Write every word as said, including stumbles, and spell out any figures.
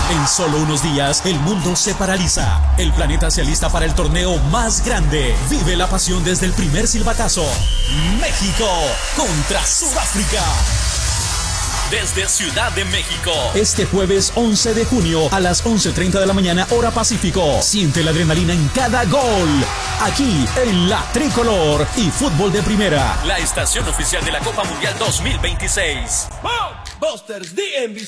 En solo unos días, el mundo se paraliza. El planeta se alista para el torneo más grande. Vive la pasión desde el primer silbatazo. México contra Sudáfrica. Desde Ciudad de México. Este jueves once de junio a las once treinta de la mañana, hora Pacífico. Siente la adrenalina en cada gol. Aquí en La Tricolor y Fútbol de Primera. La estación oficial de la Copa Mundial dos mil veintiséis. Busters D M V